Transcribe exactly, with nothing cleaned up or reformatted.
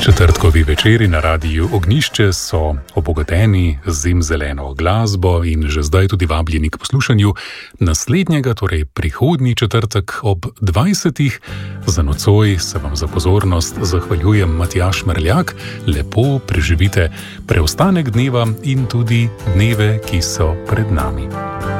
Četrtkovi večeri na radiju Ognjišče so obogateni z zimzeleno glasbo in že zdaj tudi vabljeni k poslušanju naslednjega, torej prihodnji četrtek ob dvajsetih. Za nocoj se vam za pozornost zahvaljujem Matjaž Merljak. Lepo preživite preostanek dneva in tudi dneve, ki so pred nami.